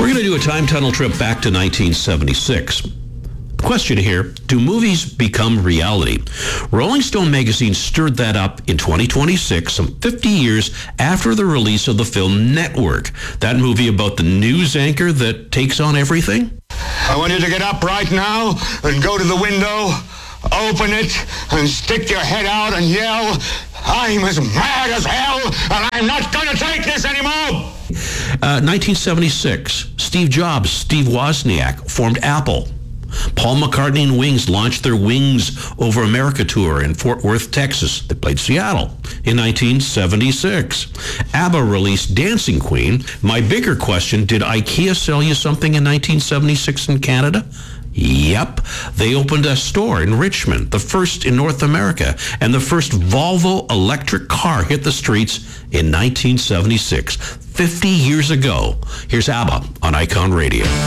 We're going to do a time tunnel trip back to 1976. Question here, do movies become reality? Rolling Stone magazine stirred that up in 2026, some 50 years after the release of the film Network, that movie about the news anchor that takes on everything. I want you to get up right now and go to the window, open it, and stick your head out and yell, "I'm as mad as hell, and I'm not going to take this anymore!" 1976, Steve Jobs, Steve Wozniak formed Apple. Paul McCartney and Wings launched their Wings Over America tour in Fort Worth, Texas. They played Seattle. In 1976, ABBA released Dancing Queen. My bigger question, did IKEA sell you something in 1976 in Canada? Yep. They opened a store in Richmond, the first in North America, and the first Volvo electric car hit the streets in 1976, 50 years ago. Here's ABBA on Icon Radio.